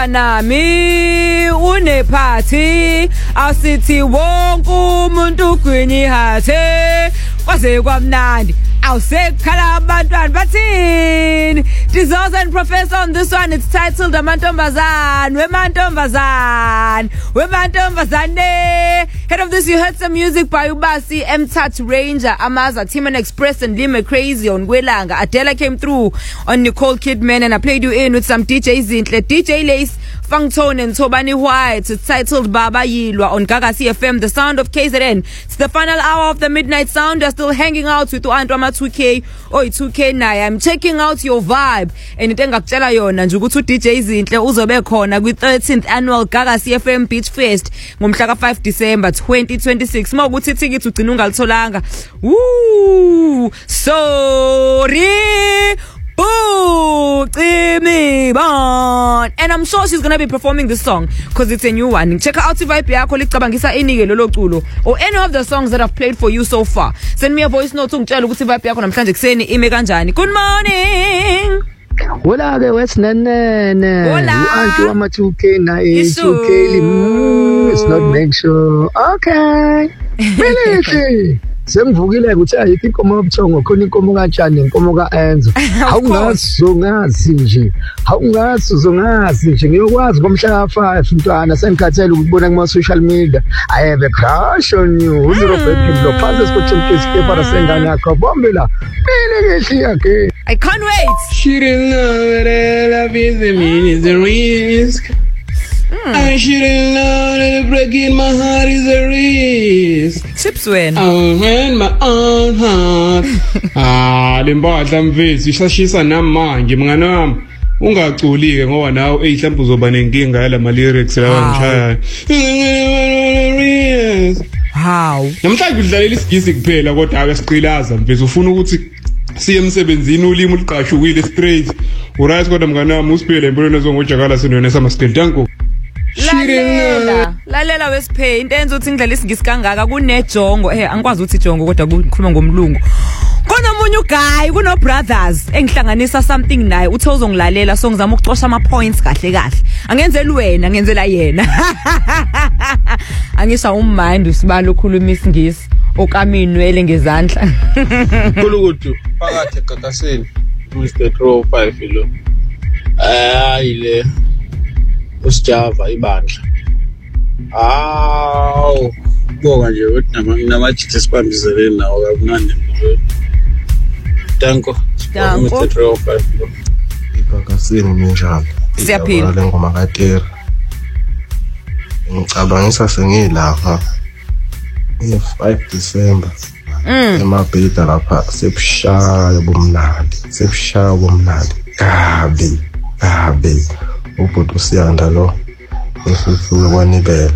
Nami unephathi asithi wonke umuntu ugwinye hathe kwaze kwamnandi awusekhala abantwana bathini Dizoza and Professor on this one. It's titled Amantombazane Wemantombazane. Head of this, you heard some music by Ubasi, M-Touch, Ranger, Amaza, Timon Express, and Lima Crazy on Gwelanga. Adela came through on Nicole Kidman, and I played you in with some DJ Zintle, DJ Lace, Funk Tone, and Tobani White. It's titled Baba Yilwa on Gagasi FM, the sound of KZN. It's the final hour of the Midnight Sound. You're still hanging out with Androma 2K or 2K Naya. I'm checking out your vibe. And ngakutshela yona nje ukuthi uDJ Zinhle uzobe khona kwi-13th annual Gagasi FM Beach Fest ngomhla ka-5 December 2026. Mawukuthi ithikithi ugcina ungalitholanga. Sorry. And I'm sure she's gonna be performing this song because it's a new one. Check out vibe yakho licabangisa inike lolo culo or any of the songs that I've played for you so far. Send me a voice note ungitshela ukuthi vibe yakho namhlanje kuseni ime kanjani. Good morning. Hola ke wesnene. Hola. U-Auntie wama 2K na 2K. It's not make sure. Okay. Beleke. Sengivukile ukuthi ayikho inkomo yobuthongo khona inkomo kaTshani nenkomo kaEnzo. Awungazi nje. Ngiyokwazi ngomhla ka5 mntwana sengikhathele ukubona kuma social media. I have a crush on you. Uzirobert lo phansi esikhothini esikepa sengane yakho bombela. Beleke yakhe. I can't wait. She didn't know that love is the mean is the risk. I shouldn't know that breaking my heart is a risk. Chips win. I'll win my own heart. Limbadla mfethu ishashisa namanje mngani wami. Ungaculike ngoba nawe mhlawumbe uzoba nenkinga yala ma lyrics lawa ngishaya. How? Namhlanje udlalela isigisi kuphela kodwa ake siqilaza mfethu ufuna ukuthi siye emsebenzini ulimi uliqashukile straight. Uright kodwa mngani wami usiphile empilweni ezongojakala senona samaskeli tanko. Lalela wesiphe into enza ukuthi ngidlala isingisi kangaka kunejongo angikwazi ukuthi ijongo kodwa kukhuluma ngomlungu kunomunye uguy kuno brothers engihlanganisa something naye uthi uzongilalela so ngizama ukuxosha ama points kahle angenzela wena ngenzela yena angisha umind usibala ukhuluma isingisi okaminwele ngezandla Kulukudu phakathi egagaseni Mr. Pro 5 lo ayile usijava ibandla bonga nje ukuthi namajithe sibambizeleni nawo kakunandi empilweni Danko Mr. Pro 5 lo egagaseni minjalo siyaphila lengoma kaTera ngicabangisa sengilapha 5 December emabhida lapha sebushaya bomnandi kabi ubhuti usiyanda lo esusuke kwanibela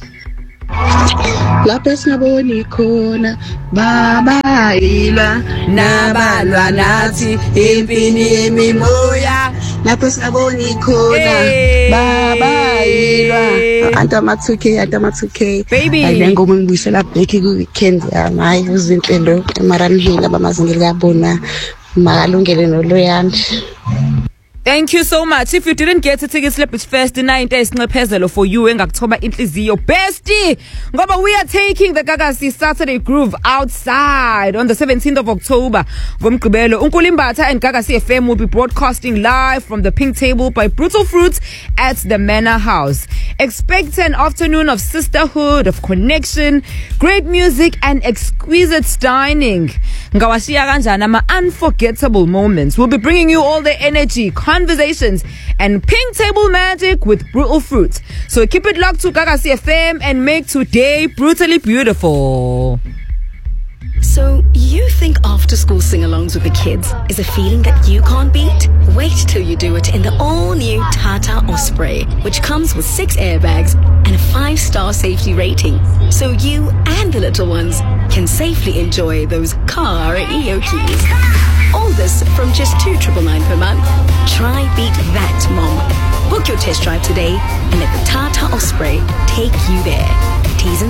lapho singaboni khona baba yilwa nabalwa nathi impini yemimoya lapho singaboni khona baba yilwa antama 2K baby ayengoma ngibuyisela back ku weekend yami uzinhle lo emaranhini abamazingeli kabona makalungele noloyandi. Thank you so much. If you didn't get a ticket slip, it's first 9 days for you engakuthoba inhliziyo bestie ngoba we are taking the Gagasi Saturday Groove outside on the 17th of October. Ngomgqibelo uNkulimbatha and Gagasi FM will be broadcasting live from the Pink Table by Brutal Fruits at the Manor House. Expect an afternoon of sisterhood, of connection, great music and exquisite dining. Ngawashiya kanjani ama unforgettable moments. We'll be bringing you all the energy, conversations and Pink Table magic with Brutal Fruits. So keep it locked to Gagasi FM and make today brutally beautiful. So you think after school sing-alongs with the kids is a feeling that you can't beat? Wait till you do it in the all-new Tata Osprey, which comes with 6 airbags and a 5-star safety rating. So you and the little ones can safely enjoy those car EOTs. All this from just $2,999 per month. Try beat that, Mom. Book your test drive today and let the Tata Osprey take you there. T's and